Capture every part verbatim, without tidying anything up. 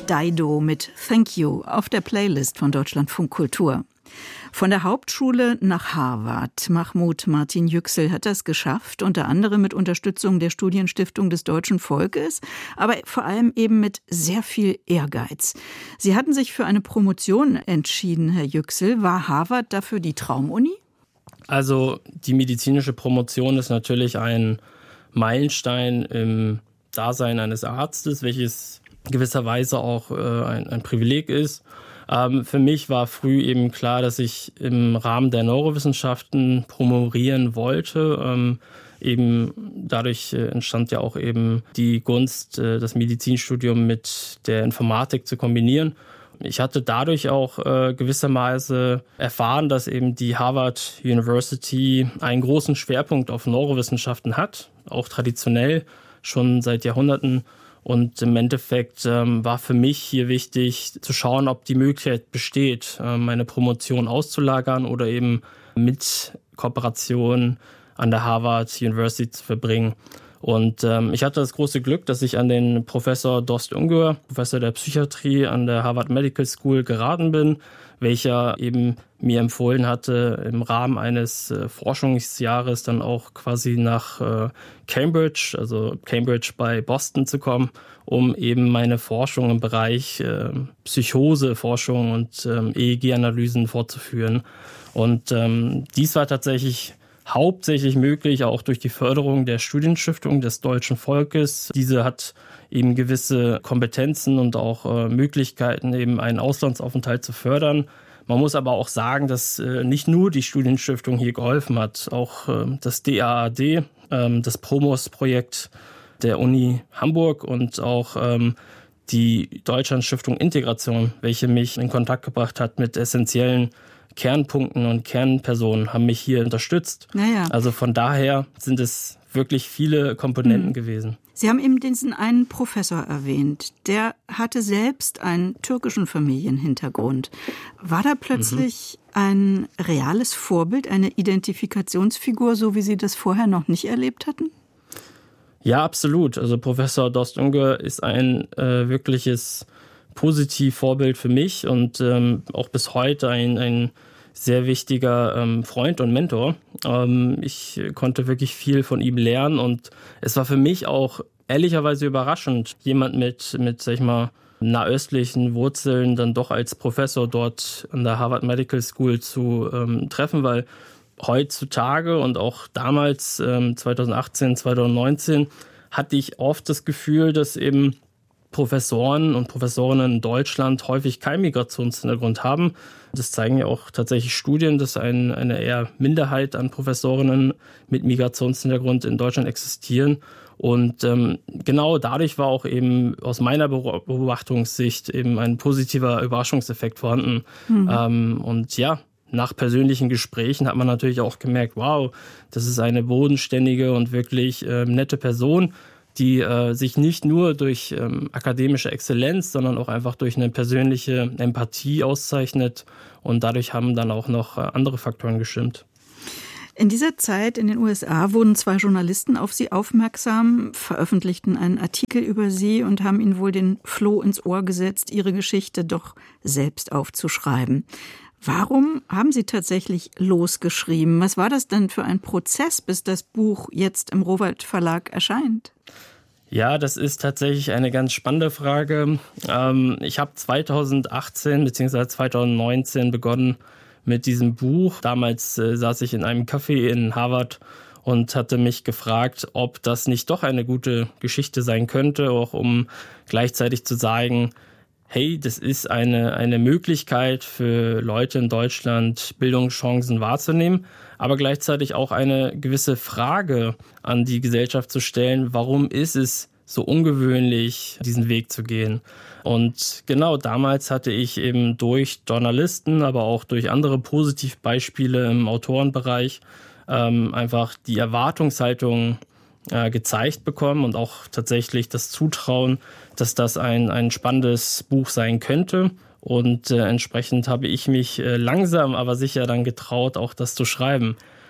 Dido mit Thank You auf der Playlist von Deutschlandfunk Kultur. Von der Hauptschule nach Harvard. Mahmoud Martin Yüksel hat das geschafft, unter anderem mit Unterstützung der Studienstiftung des deutschen Volkes, aber vor allem eben mit sehr viel Ehrgeiz. Sie hatten sich für eine Promotion entschieden, Herr Yüksel. War Harvard dafür die Traumuni? Also die medizinische Promotion ist natürlich ein Meilenstein im Dasein eines Arztes, welches gewisserweise auch äh, ein, ein Privileg ist. Ähm, für mich war früh eben klar, dass ich im Rahmen der Neurowissenschaften promovieren wollte. Ähm, eben dadurch äh, entstand ja auch eben die Gunst, äh, das Medizinstudium mit der Informatik zu kombinieren. Ich hatte dadurch auch äh, gewissermaßen erfahren, dass eben die Harvard University einen großen Schwerpunkt auf Neurowissenschaften hat, auch traditionell schon seit Jahrhunderten. Und im Endeffekt ähm, war für mich hier wichtig zu schauen, ob die Möglichkeit besteht, äh, meine Promotion auszulagern oder eben mit Kooperation an der Harvard University zu verbringen. Und ähm, ich hatte das große Glück, dass ich an den Professor Dost Ungör, Professor der Psychiatrie an der Harvard Medical School geraten bin, welcher eben mir empfohlen hatte, im Rahmen eines äh, Forschungsjahres dann auch quasi nach äh, Cambridge, also Cambridge bei Boston zu kommen, um eben meine Forschung im Bereich äh, Psychoseforschung und ähm, E E G-Analysen fortzuführen. Und ähm, dies war tatsächlich hauptsächlich möglich, auch durch die Förderung der Studienstiftung des deutschen Volkes. Diese hat eben gewisse Kompetenzen und auch äh, Möglichkeiten, eben einen Auslandsaufenthalt zu fördern. Man muss aber auch sagen, dass äh, nicht nur die Studienstiftung hier geholfen hat, auch äh, das D A A D, äh, das Promos-Projekt der Uni Hamburg und auch ähm, die Deutschlandstiftung Integration, welche mich in Kontakt gebracht hat mit essentiellen Kernpunkten und Kernpersonen, haben mich hier unterstützt. Naja. Also von daher sind es wirklich viele Komponenten mhm. gewesen. Sie haben eben diesen einen Professor erwähnt, der hatte selbst einen türkischen Familienhintergrund. War da plötzlich mhm. ein reales Vorbild, eine Identifikationsfigur, so wie Sie das vorher noch nicht erlebt hatten? Ja, absolut. Also Professor Dost Ungör ist ein äh, wirkliches Positivvorbild für mich und ähm, auch bis heute ein, ein sehr wichtiger ähm, Freund und Mentor. Ähm, ich konnte wirklich viel von ihm lernen und es war für mich auch ehrlicherweise überraschend, jemand mit, mit sag ich mal, nahöstlichen Wurzeln dann doch als Professor dort an der Harvard Medical School zu ähm, treffen, weil heutzutage und auch damals, ähm, zweitausendachtzehn, zweitausendneunzehn, hatte ich oft das Gefühl, dass eben Professoren und Professorinnen in Deutschland häufig keinen Migrationshintergrund haben. Das zeigen ja auch tatsächlich Studien, dass ein, eine eher Minderheit an Professorinnen mit Migrationshintergrund in Deutschland existieren. Und ähm, genau dadurch war auch eben aus meiner Beobachtungssicht eben ein positiver Überraschungseffekt vorhanden. Mhm. Ähm, und ja, nach persönlichen Gesprächen hat man natürlich auch gemerkt, wow, das ist eine bodenständige und wirklich äh, nette Person, die äh, sich nicht nur durch ähm, akademische Exzellenz, sondern auch einfach durch eine persönliche Empathie auszeichnet. Und dadurch haben dann auch noch äh, andere Faktoren gestimmt. In dieser Zeit in den U S A wurden zwei Journalisten auf Sie aufmerksam, veröffentlichten einen Artikel über Sie und haben Ihnen wohl den Floh ins Ohr gesetzt, Ihre Geschichte doch selbst aufzuschreiben. Warum haben Sie tatsächlich losgeschrieben? Was war das denn für ein Prozess, bis das Buch jetzt im Rowohlt Verlag erscheint? Ja, das ist tatsächlich eine ganz spannende Frage. Ähm, ich habe zweitausendachtzehn bzw. zweitausendneunzehn begonnen mit diesem Buch. Damals äh, saß ich in einem Café in Harvard und hatte mich gefragt, ob das nicht doch eine gute Geschichte sein könnte, auch um gleichzeitig zu sagen, hey, das ist eine, eine Möglichkeit für Leute in Deutschland, Bildungschancen wahrzunehmen, aber gleichzeitig auch eine gewisse Frage an die Gesellschaft zu stellen, warum ist es so ungewöhnlich, diesen Weg zu gehen? Und genau damals hatte ich eben durch Journalisten, aber auch durch andere Positivbeispiele im Autorenbereich ähm, einfach die Erwartungshaltung äh, gezeigt bekommen und auch tatsächlich das Zutrauen, dass das ein, ein spannendes Buch sein könnte. Und äh, entsprechend habe ich mich äh, langsam, aber sicher dann getraut, auch das zu schreiben.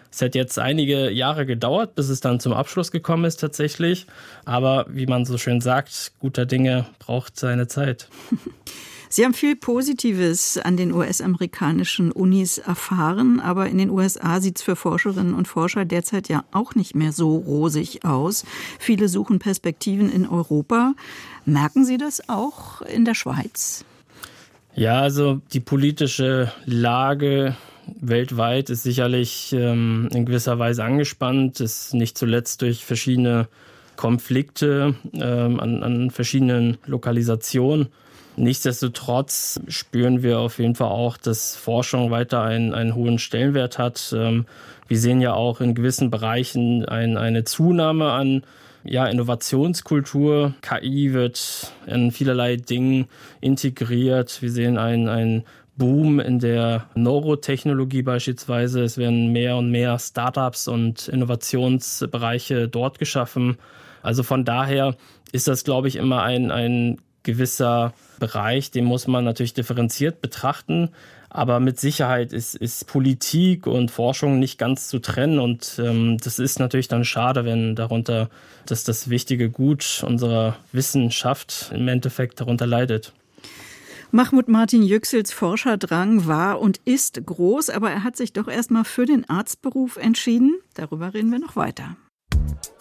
Es hat jetzt einige Jahre gedauert, bis es dann zum Abschluss gekommen ist tatsächlich. Aber wie man so schön sagt, guter Dinge braucht seine Zeit. Sie haben viel Positives an den U S-amerikanischen Unis erfahren, aber in den U S A sieht es für Forscherinnen und Forscher derzeit ja auch nicht mehr so rosig aus. Viele suchen Perspektiven in Europa. Merken Sie das auch in der Schweiz? Ja, also die politische Lage weltweit ist sicherlich ähm, in gewisser Weise angespannt, ist nicht zuletzt durch verschiedene Konflikte ähm, an, an verschiedenen Lokalisationen. Nichtsdestotrotz spüren wir auf jeden Fall auch, dass Forschung weiter einen, einen hohen Stellenwert hat. Ähm, wir sehen ja auch in gewissen Bereichen ein, eine Zunahme an ja, Innovationskultur. K I wird in vielerlei Dingen integriert. Wir sehen einen, einen Boom in der Neurotechnologie beispielsweise. Es werden mehr und mehr Startups und Innovationsbereiche dort geschaffen. Also von daher ist das, glaube ich, immer ein, ein gewisser Bereich, den muss man natürlich differenziert betrachten. Aber mit Sicherheit ist, ist Politik und Forschung nicht ganz zu trennen. Und ähm, das ist natürlich dann schade, wenn darunter, dass das wichtige Gut unserer Wissenschaft im Endeffekt darunter leidet. Mahmoud Martin Yüksels Forscherdrang war und ist groß, aber er hat sich doch erstmal für den Arztberuf entschieden. Darüber reden wir noch weiter.